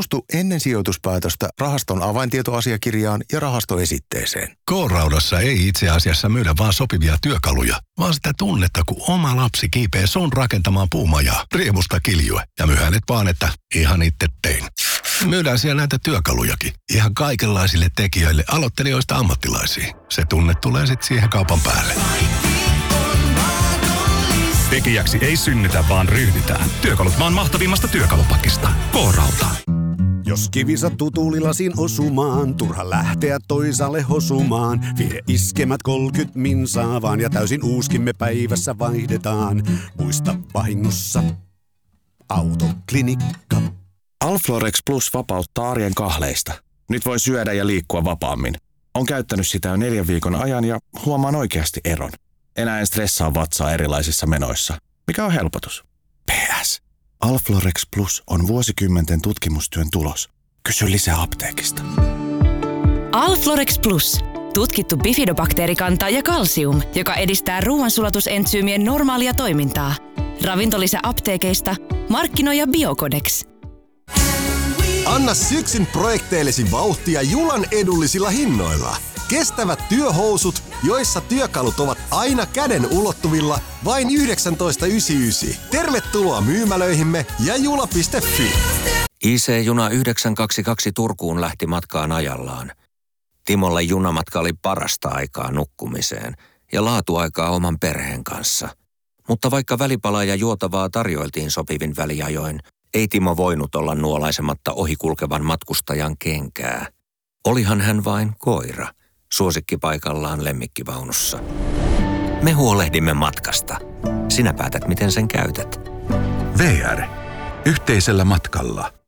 Tutustu ennen sijoituspäätöstä rahaston avaintietoasiakirjaan ja rahastoesitteeseen. K-Raudassa ei itse asiassa myydä vaan sopivia työkaluja, vaan sitä tunnetta, kun oma lapsi kiipee sun rakentamaan puumajaa, riemusta kiljue ja myhäilet vaan, että ihan itse tein. Myydään siellä näitä työkalujakin. Ihan kaikenlaisille tekijöille, aloittelijoista ammattilaisiin. Se tunne tulee sitten siihen kaupan päälle. Tekijäksi ei synnytä, vaan ryhdytään. Työkalut maan mahtavimmasta työkalupakista. K-Rauta. Jos kivi sattuu tuulilasin osumaan, turha lähteä toisaalle hosumaan. Vie iskemät 30 minsaa vaan ja täysin uuskimme päivässä vaihdetaan. Muista vahingossa Autoklinikka. Alflorex Plus vapauttaa arjen kahleista. Nyt voi syödä ja liikkua vapaammin. On käyttänyt sitä jo 4 viikon ajan ja huomaan oikeasti eron. Enää en stressaa vatsaa erilaisissa menoissa, mikä on helpotus. PS. Alflorex Plus on vuosikymmenten tutkimustyön tulos. Kysy lisää apteekista. Alflorex Plus. Tutkittu bifidobakteerikanta ja kalsium, joka edistää ruoansulatusentsyymien normaalia toimintaa. Ravintolisä apteekeista, markkinoija Biocodex. Anna syksyn projekteillesi vauhtia Julan edullisilla hinnoilla. Kestävät työhousut, joissa työkalut ovat aina käden ulottuvilla, vain 19,99. Tervetuloa myymälöihimme ja jula.fi. IC-juna 922 Turkuun lähti matkaan ajallaan. Timolle junamatka oli parasta aikaa nukkumiseen ja laatuaikaa oman perheen kanssa. Mutta vaikka välipalaa ja juotavaa tarjoiltiin sopivin väliajoin, ei Timo voinut olla nuolaisematta ohikulkevan matkustajan kenkää. Olihan hän vain koira, suosikkipaikallaan lemmikkivaunussa. Me huolehdimme matkasta. Sinä päätät, miten sen käytät. VR. Yhteisellä matkalla.